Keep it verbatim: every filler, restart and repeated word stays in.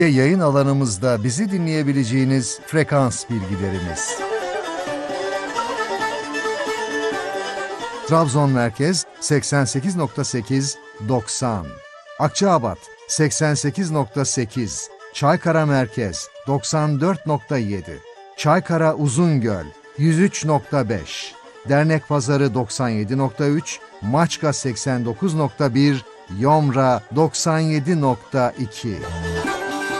Yayın alanımızda bizi dinleyebileceğiniz frekans bilgilerimiz. Trabzon Merkez seksen sekiz nokta sekiz doksan, Akçaabat seksen sekiz nokta sekiz, Çaykara Merkez doksan dört nokta yedi, Çaykara Uzungöl yüz üç nokta beş, Dernekpazarı doksan yedi nokta üç, Maçka seksen dokuz nokta bir, Yomra doksan yedi nokta iki.